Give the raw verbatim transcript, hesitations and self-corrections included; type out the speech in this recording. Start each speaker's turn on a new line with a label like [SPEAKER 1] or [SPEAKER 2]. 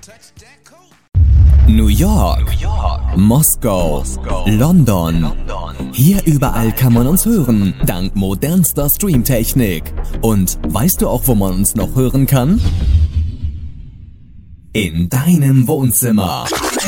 [SPEAKER 1] New York, New York, Moskau, Moskau, London. London. Hier überall kann man uns hören, dank modernster Streamtechnik. Und weißt du auch, wo man uns noch hören kann? In deinem Wohnzimmer.